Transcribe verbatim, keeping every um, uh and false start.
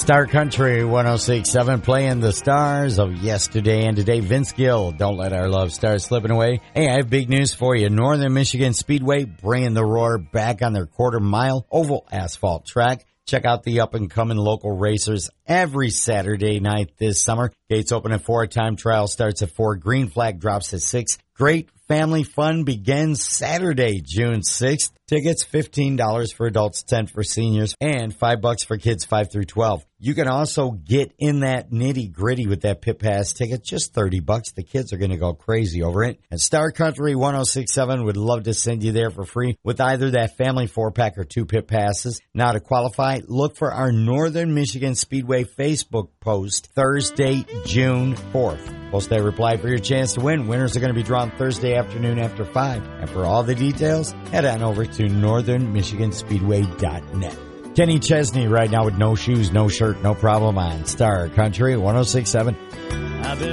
Star Country one oh six point seven playing the stars of yesterday and today. Vince Gill, Don't Let Our Love start slipping away. Hey, I have big news for you. Northern Michigan Speedway bringing the roar back on their quarter mile oval asphalt track. Check out the up-and-coming local racers every Saturday night this summer. Gates open at four. Time trial starts at four. Green flag drops at six. Great family fun begins Saturday, June sixth. Tickets fifteen dollars for adults, ten dollars for seniors, and five bucks for kids five through twelve. You can also get in that nitty-gritty with that pit pass ticket, just thirty bucks. The kids are going to go crazy over it. And Star Country one oh six point seven would love to send you there for free with either that family four-pack or two pit passes. Now to qualify, look for our Northern Michigan Speedway Facebook post Thursday, June fourth. Post that reply for your chance to win. Winners are going to be drawn Thursday afternoon after five. And for all the details, head on over to northern michigan speedway dot net. Kenny Chesney right now with No Shoes, No Shirt, No Problem on Star Country one oh six point seven.